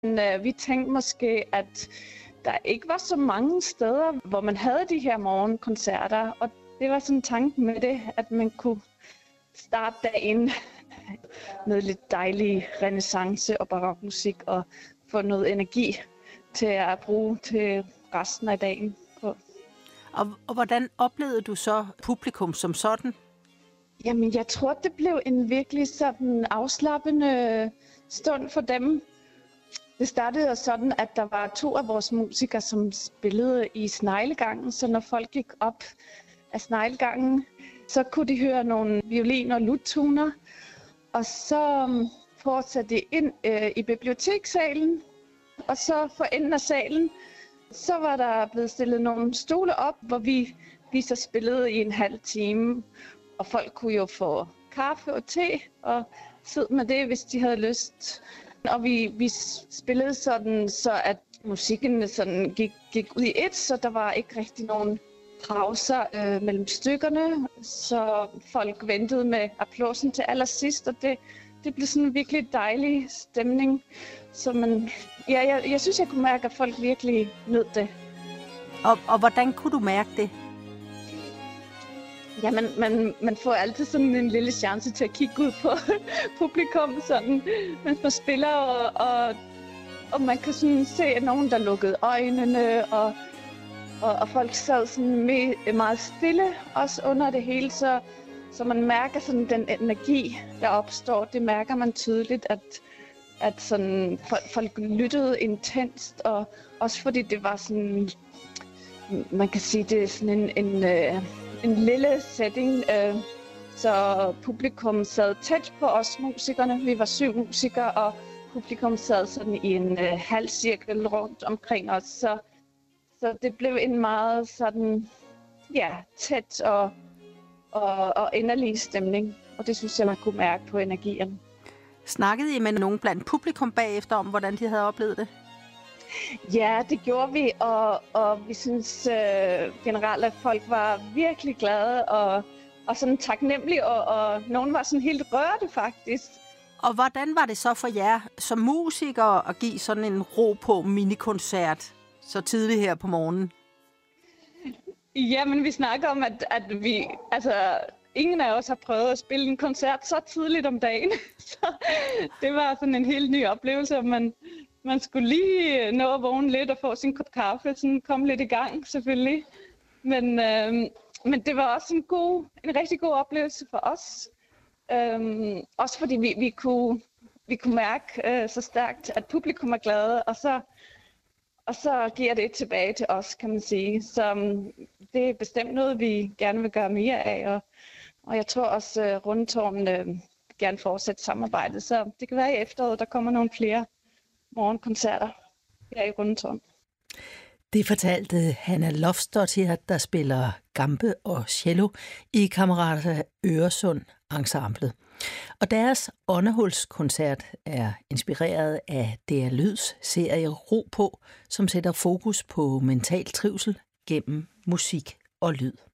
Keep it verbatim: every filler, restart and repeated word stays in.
Men, øh, vi tænkte måske, at der ikke var så mange steder, hvor man havde de her morgenkoncerter. Og det var sådan tanken med det, at man kunne starte dagen med lidt dejlig renæssance og barokmusik og få noget energi til at bruge til resten af dagen på. Og, og hvordan oplevede du så publikum som sådan? Jamen, jeg tror, det blev en virkelig sådan afslappende stund for dem. Det startede sådan, at der var to af vores musikere, som spillede i sneglegangen, så når folk gik op af sneglegangen, så kunne de høre nogle violin- og luttoner, og så fortsatte de ind øh, i bibliotekssalen, og så for enden af salen, så var der blevet stillet nogle stole op, hvor vi, vi så spillede i en halv time, og folk kunne jo få kaffe og te og sidde med det, hvis de havde lyst. Og vi, vi spillede sådan, så at musikken sådan gik, gik ud i et, så der var ikke rigtig nogen pauser øh, mellem stykkerne, så folk ventede med applausen til allersidst, og det, det blev sådan en virkelig dejlig stemning. Så man, ja, jeg, jeg synes, jeg kunne mærke, at folk virkelig nød det. Og, og hvordan kunne du mærke det? Ja, man, man, man får altid sådan en lille chance til at kigge ud på publikum, sådan, mens man spiller, og, og, og man kan sådan se nogen, der lukkede øjnene, og, og, og folk sad sådan med, meget stille, også under det hele, så, så man mærker sådan den energi, der opstår. Det mærker man tydeligt, at, at sådan, folk, folk lyttede intenst, og også fordi det var sådan, man kan sige, det er sådan en... en øh, En lille setting, øh, så publikum sad tæt på os musikerne. Vi var syv musikere, og publikum sad sådan i en øh, halv cirkel rundt omkring os. Så, så det blev en meget sådan, ja, tæt og, og, og inderlig stemning. Og det synes jeg, man kunne mærke på energien. Snakkede I med nogen blandt publikum bagefter om, hvordan de havde oplevet det? Ja, det gjorde vi, og, og vi synes øh, generelt, at folk var virkelig glade og, og sådan taknemmelige, og, og nogen var sådan helt rørte faktisk. Og hvordan var det så for jer som musikere at give sådan en ro på minikoncert så tidligt her på morgenen? Jamen, vi snakker om, at, at vi, altså, ingen af os har prøvet at spille en koncert så tidligt om dagen. Så det var sådan en helt ny oplevelse, at man... Man skulle lige nå at vågne lidt og få sin kop kaffe, sådan komme lidt i gang selvfølgelig. Men, øh, men det var også en, god, en rigtig god oplevelse for os. Øh, også fordi vi, vi, kunne, vi kunne mærke øh, så stærkt, at publikum er glade, og så, og så giver det tilbage til os, kan man sige. Så um, det er bestemt noget, vi gerne vil gøre mere af, og, og jeg tror også, at uh, Rundetårn øh, gerne fortsætte samarbejdet. Så det kan være i efteråret, der kommer nogle flere morgenkoncerter her i Rundetårn. Det fortalte Hanna Loftsdottir, der spiller gambe og cello i Kammerater Øresund Ensemblet. Og deres åndehulskoncert er inspireret af D R Lyds serie Ro på, som sætter fokus på mental trivsel gennem musik og lyd.